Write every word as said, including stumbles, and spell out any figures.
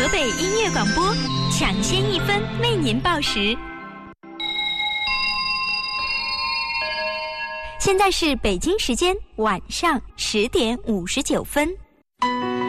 河北音乐广播，抢先一分为您报时。现在是北京时间晚上十点五十九分。